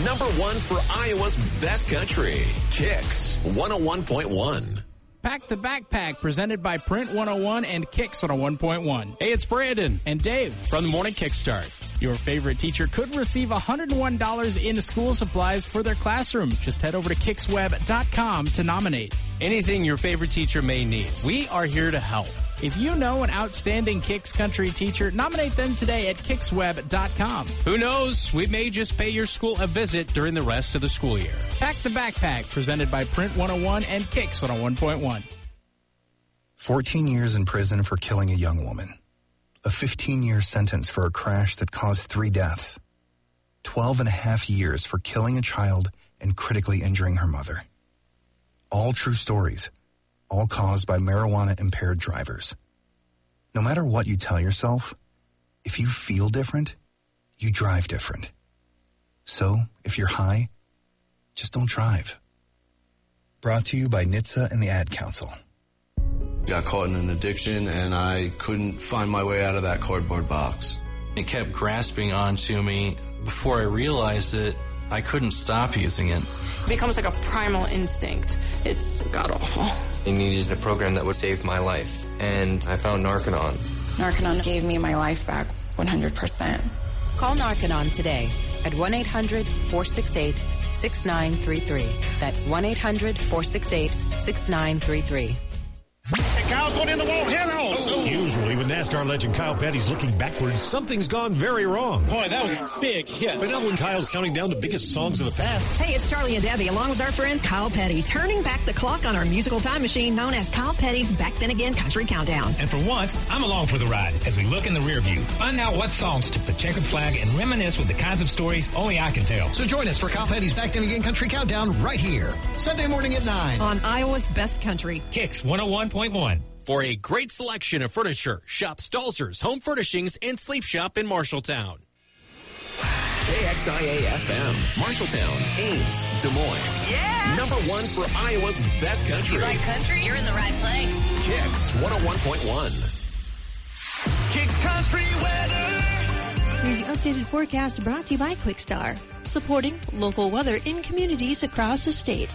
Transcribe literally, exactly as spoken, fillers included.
number one for Iowa's best country. Kicks one oh one point one. Pack the Backpack, presented by Print one oh one and Kicks one oh one point one. Hey, it's Brandon. And Dave. From the Morning Kickstart. Your favorite teacher could receive one hundred one dollars in school supplies for their classroom. Just head over to kics web dot com to nominate. Anything your favorite teacher may need, we are here to help. If you know an outstanding Kicks Country teacher, nominate them today at kics web dot com. Who knows? We may just pay your school a visit during the rest of the school year. Pack the Backpack, presented by Print one oh one and Kicks one oh one point one. fourteen years in prison for killing a young woman. A fifteen-year sentence for a crash that caused three deaths. twelve and a half years for killing a child and critically injuring her mother. All true stories, all caused by marijuana-impaired drivers. No matter what you tell yourself, if you feel different, you drive different. So, if you're high, just don't drive. Brought to you by N H T S A and the Ad Council. Got caught in an addiction, and I couldn't find my way out of that cardboard box. It kept grasping onto me. Before I realized it, I couldn't stop using it. It becomes like a primal instinct. It's god-awful. I needed a program that would save my life, and I found Narconon. Narconon gave me my life back one hundred percent. Call Narconon today at one eight hundred four six eight six nine three three. That's one eight hundred four six eight six nine three three. And Kyle's going in the wall. Hello. Oh, oh. Usually, with NASCAR legend Kyle Petty's looking backwards, something's gone very wrong. Boy, that was a big hit. But not when Kyle's counting down the biggest songs of the past. Hey, it's Charlie and Debbie, along with our friend Kyle Petty, turning back the clock on our musical time machine known as Kyle Petty's Back Then Again Country Countdown. And for once, I'm along for the ride as we look in the rear view, find out what songs took the checkered flag, and reminisce with the kinds of stories only I can tell. So join us for Kyle Petty's Back Then Again Country Countdown right here, Sunday morning at nine. On Iowa's Best Country. Kicks one oh one point one. For a great selection of furniture, shop Stalzer's Home Furnishings and Sleep Shop in Marshalltown. K X I A F M, Marshalltown, Ames, Des Moines. Yeah! Number one for Iowa's best country. You like country? You're in the right place. Kicks one oh one point one. Kicks Country Weather. Here's your updated forecast brought to you by Quickstar, supporting local weather in communities across the state.